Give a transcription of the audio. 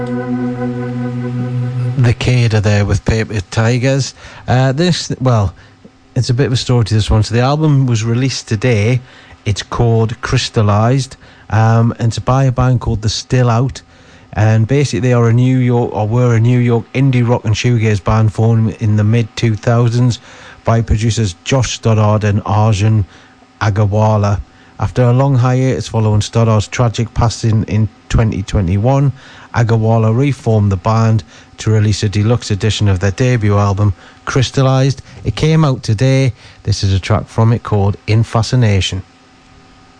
The Cada there with Paper Tigers. It's a bit of a story to this one. So the album was released today. It's called Crystallized, and it's by a band called The Still Out. And basically they are were a New York indie rock and shoegaze band formed in the mid-2000s by producers Josh Stoddard and Arjun Aggarwala. After a long hiatus following Stoddard's tragic passing in 2021, Aggarwala reformed the band to release a deluxe edition of their debut album, Crystallized. It came out today. This is a track from it called In Fascination.